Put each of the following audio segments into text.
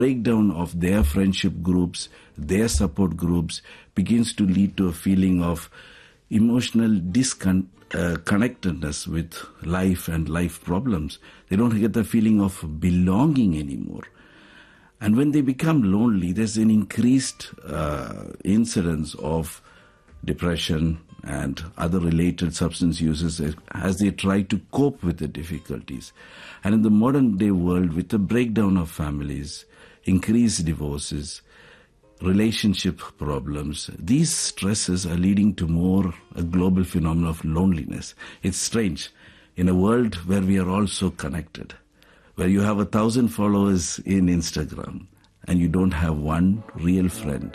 breakdown of their friendship groups, their support groups, begins to lead to a feeling of emotional disconnectedness with life and life problems. They don't get the feeling of belonging anymore. And when they become lonely, there's an increased incidence of depression and other related substance uses as they try to cope with the difficulties. And in the modern day world, with the breakdown of families, increased divorces, relationship problems, these stresses are leading to a global phenomenon of loneliness. It's strange. In a world where we are all so connected, where you have 1,000 followers in Instagram and you don't have one real friend.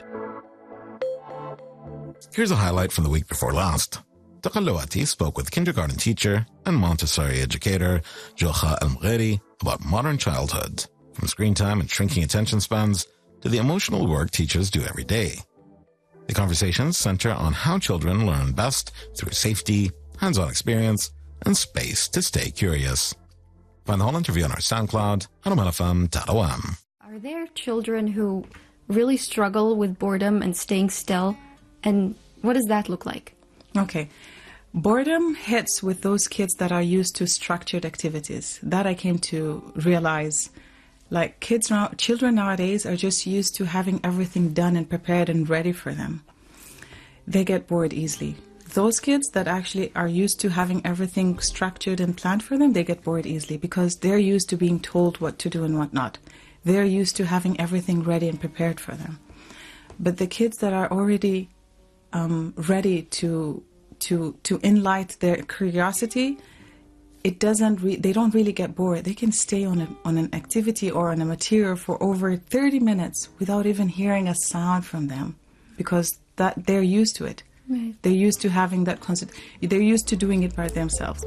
Here's a highlight from the week before last. Taqallawati spoke with kindergarten teacher and Montessori educator Jocha El-Mgheri about modern childhood, from screen time and shrinking attention spans to the emotional work teachers do every day. The conversations center on how children learn best through safety, hands-on experience, and space to stay curious. Find the whole interview on our SoundCloud at omanfm.om. Are there children who really struggle with boredom and staying still? And what does that look like? Okay. Boredom hits with those kids that are used to structured activities. That I came to realize. Like children nowadays are just used to having everything done and prepared and ready for them. They get bored easily. Those kids that actually are used to having everything structured and planned for them, they get bored easily because they're used to being told what to do and what not. They're used to having everything ready and prepared for them. But the kids that are already ready to enlight their curiosity, they don't really get bored. They can stay on an activity or on a material for over 30 minutes without even hearing a sound from them because they're used to it. Right. They're used to having that concept. They're used to doing it by themselves.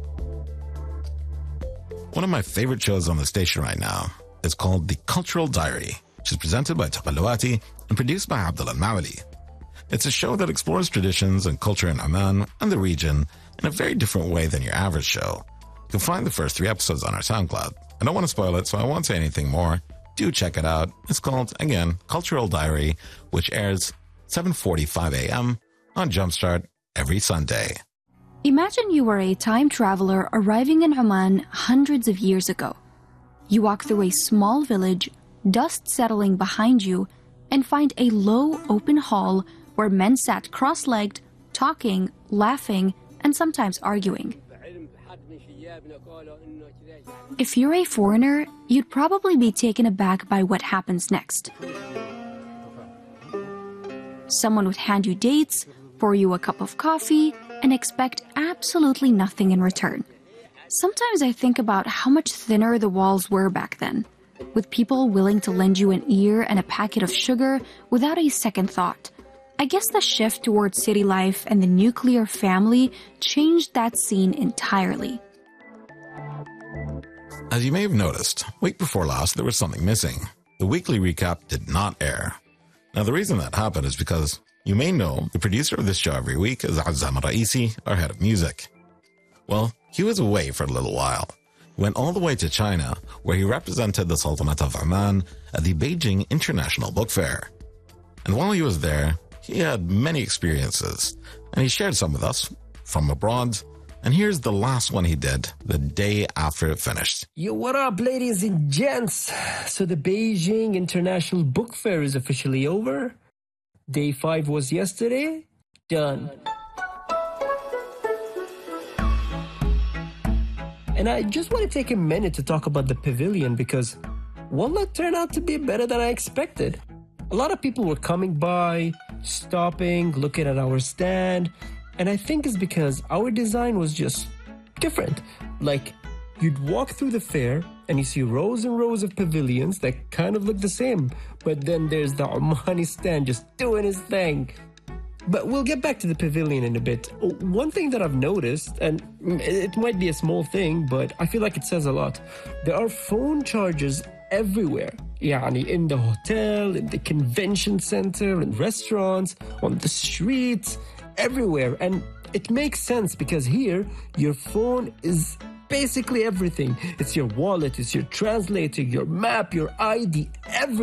One of my favorite shows on the station right now is called The Cultural Diary, which is presented by Taqallawati and produced by Abdullah Al-Mawali. It's a show that explores traditions and culture in Oman and the region in a very different way than your average show. You can find the first 3 episodes on our SoundCloud. I don't want to spoil it, so I won't say anything more. Do check it out. It's called, again, Cultural Diary, which airs 7:45 a.m. on Jumpstart every Sunday. Imagine you were a time traveler arriving in Oman hundreds of years ago. You walk through a small village, dust settling behind you, and find a low, open hall where men sat cross-legged, talking, laughing, and sometimes arguing. If you're a foreigner, you'd probably be taken aback by what happens next. Someone would hand you dates, pour you a cup of coffee, and expect absolutely nothing in return. Sometimes I think about how much thinner the walls were back then, with people willing to lend you an ear and a packet of sugar without a second thought. I guess the shift towards city life and the nuclear family changed that scene entirely. As you may have noticed, week before last there was something missing. The weekly recap did not air. Now the reason that happened is because you may know the producer of this show every week is Azzam Raisi, our head of music. Well, he was away for a little while. He went all the way to China, where he represented the Sultanate of Oman at the Beijing International Book Fair. And while he was there, he had many experiences, and he shared some with us from abroad. And here's the last one he did the day after it finished. Yo, what up, ladies and gents? So the Beijing International Book Fair is officially over. Day 5 was yesterday. Done. And I just want to take a minute to talk about the pavilion because wallah turned out to be better than I expected. A lot of people were coming by, stopping, looking at our stand, and I think it's because our design was just different. Like, you'd walk through the fair and you see rows and rows of pavilions that kind of look the same, but then there's the Omani stand just doing his thing. But we'll get back to the pavilion in a bit. One thing that I've noticed, and it might be a small thing, but I feel like it says a lot. There are phone chargers everywhere. Yani in the hotel, in the convention center, in restaurants, on the streets, everywhere. And it makes sense because here, your phone is basically everything. It's your wallet, it's your translator, your map, your ID, everything.